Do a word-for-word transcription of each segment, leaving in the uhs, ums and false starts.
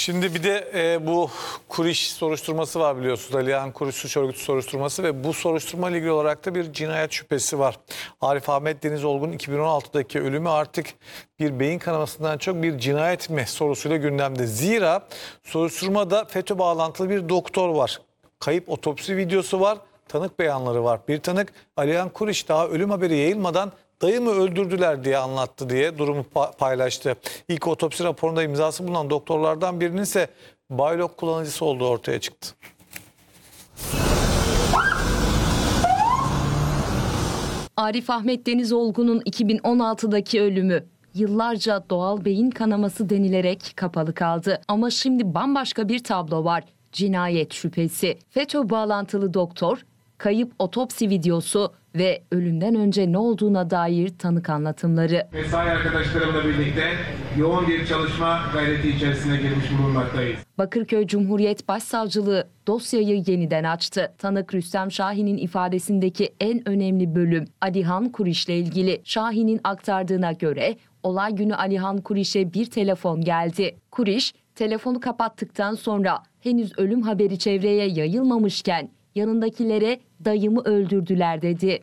Şimdi bir de e, bu Kuriş soruşturması var biliyorsunuz. Alihan Kuriş suç örgütü soruşturması ve bu soruşturma ile ilgili olarak da bir cinayet şüphesi var. Arif Ahmet Deniz Olgun'un iki bin on altıdaki ölümü artık bir beyin kanamasından çok bir cinayet mi sorusuyla gündemde. Zira soruşturmada FETÖ bağlantılı bir doktor var. Kayıp otopsi videosu var. Tanık beyanları var. Bir tanık Alihan Kuriş daha ölüm haberi yayılmadan dayımı öldürdüler diye anlattı diye durumu paylaştı. İlk otopsi raporunda imzası bulunan doktorlardan birinin ise Baylok kullanıcısı olduğu ortaya çıktı. Arif Ahmet Deniz Olgun'un iki bin on altıdaki ölümü yıllarca doğal beyin kanaması denilerek kapalı kaldı. Ama şimdi bambaşka bir tablo var. Cinayet şüphesi. FETÖ bağlantılı doktor, kayıp otopsi videosu ve ölümden önce ne olduğuna dair tanık anlatımları. Mesai arkadaşlarımla birlikte yoğun bir çalışma gayreti içerisine girmiş bulunmaktayız. Bakırköy Cumhuriyet Başsavcılığı dosyayı yeniden açtı. Tanık Rüstem Şahin'in ifadesindeki en önemli bölüm Alihan Kuriş'le ilgili. Şahin'in aktardığına göre olay günü Alihan Kuriş'e bir telefon geldi. Kuriş telefonu kapattıktan sonra henüz ölüm haberi çevreye yayılmamışken yanındakilere dayımı öldürdüler dedi.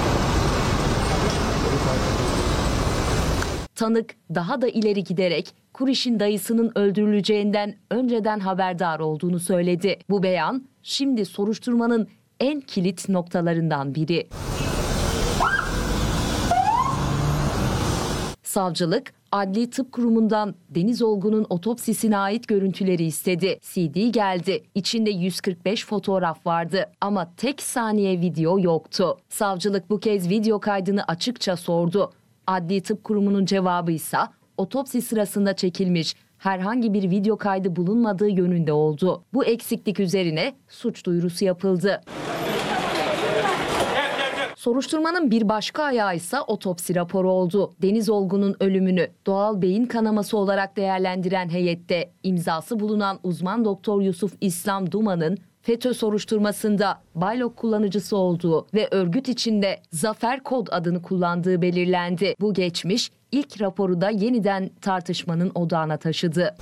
Tanık daha da ileri giderek Kuriş'in dayısının öldürüleceğinden önceden haberdar olduğunu söyledi. Bu beyan şimdi soruşturmanın en kilit noktalarından biri. Savcılık, Adli Tıp Kurumu'ndan Deniz Olgun'un otopsisine ait görüntüleri istedi. C D geldi. İçinde yüz kırk beş fotoğraf vardı ama tek saniye video yoktu. Savcılık bu kez video kaydını açıkça sordu. Adli Tıp Kurumu'nun cevabı ise otopsi sırasında çekilmiş herhangi bir video kaydı bulunmadığı yönünde oldu. Bu eksiklik üzerine suç duyurusu yapıldı. Soruşturmanın bir başka ayağı ise otopsi raporu oldu. Deniz Olgun'un ölümünü doğal beyin kanaması olarak değerlendiren heyette imzası bulunan uzman doktor Yusuf İslam Duman'ın FETÖ soruşturmasında Baylok kullanıcısı olduğu ve örgüt içinde Zafer Kod adını kullandığı belirlendi. Bu geçmiş ilk raporu da yeniden tartışmanın odağına taşıdı.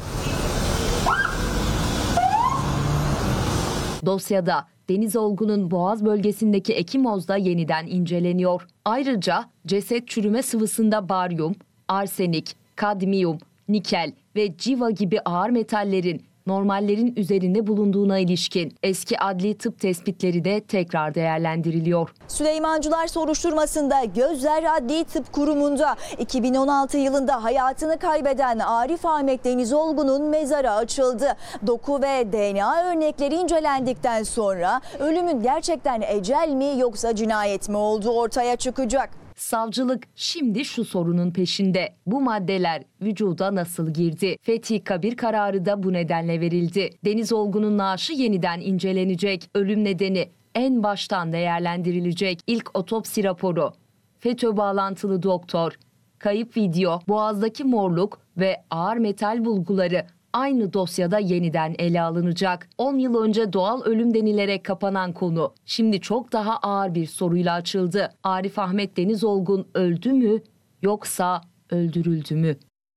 Dosyada Deniz Olgun'un Boğaz bölgesindeki ekimozda yeniden inceleniyor. Ayrıca ceset çürüme sıvısında baryum, arsenik, kadmiyum, nikel ve civa gibi ağır metallerin normallerin üzerinde bulunduğuna ilişkin eski adli tıp tespitleri de tekrar değerlendiriliyor. Süleymancılar soruşturmasında gözler Adli Tıp Kurumu'nda. iki bin on altı yılında hayatını kaybeden Arif Ahmet Deniz Olgun'un mezarı açıldı. Doku ve D N A örnekleri incelendikten sonra ölümün gerçekten ecel mi yoksa cinayet mi olduğu ortaya çıkacak. Savcılık şimdi şu sorunun peşinde. Bu maddeler vücuda nasıl girdi? Fethi kabir kararı da bu nedenle verildi. Deniz Olgun'un naaşı yeniden incelenecek. Ölüm nedeni en baştan değerlendirilecek. İlk otopsi raporu, FETÖ bağlantılı doktor, kayıp video, boğazdaki morluk ve ağır metal bulguları aynı dosyada yeniden ele alınacak. on yıl önce doğal ölüm denilerek kapanan konu şimdi çok daha ağır bir soruyla açıldı. Arif Ahmet Deniz Olgun öldü mü yoksa öldürüldü mü?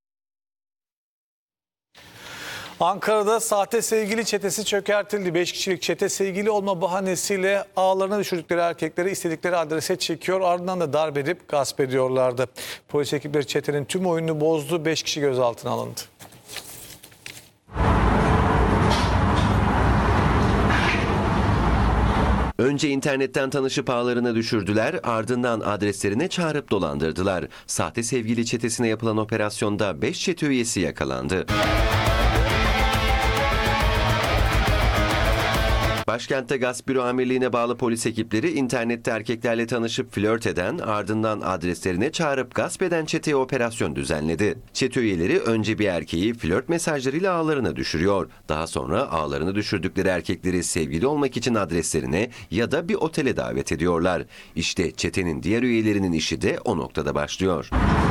Ankara'da sahte sevgili çetesi çökertildi. beş kişilik çete sevgili olma bahanesiyle ağlarına düşürdükleri erkekleri istedikleri adrese çekiyor. Ardından da darp edip gasp ediyorlardı. Polis ekipleri çetenin tüm oyununu bozdu. beş kişi gözaltına alındı. Önce internetten tanışıp ağlarına düşürdüler, ardından adreslerine çağırıp dolandırdılar. Sahte sevgili çetesine yapılan operasyonda beş çete üyesi yakalandı. Başkentte Gasp Büro Amirliği'ne bağlı polis ekipleri internette erkeklerle tanışıp flört eden, ardından adreslerine çağırıp gasp eden çeteye operasyon düzenledi. Çete üyeleri önce bir erkeği flört mesajlarıyla ağlarına düşürüyor. Daha sonra ağlarına düşürdükleri erkekleri sevgili olmak için adreslerine ya da bir otele davet ediyorlar. İşte çetenin diğer üyelerinin işi de o noktada başlıyor.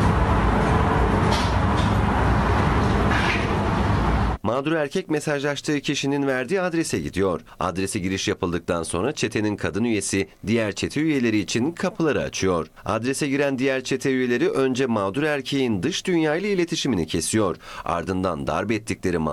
Mağdur erkek mesajlaştığı kişinin verdiği adrese gidiyor. Adrese giriş yapıldıktan sonra çetenin kadın üyesi diğer çete üyeleri için kapıları açıyor. Adrese giren diğer çete üyeleri önce mağdur erkeğin dış dünya ile iletişimini kesiyor. Ardından darp ettikleri